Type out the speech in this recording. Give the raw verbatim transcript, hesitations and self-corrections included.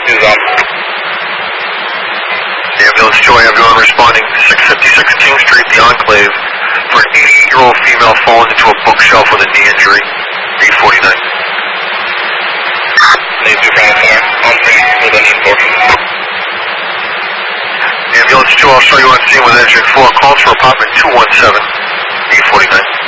is up. Ambulance two, I have you on responding to six fifty-six King Street, the Enclave, for an eighty-eight-year-old female fallen into a bookshelf with a knee injury. eight forty-nine. Need to find fire. On scene with an important. Ambulance two, I'll show you on scene with engine four. Calls for apartment two one seven. eight forty-nine.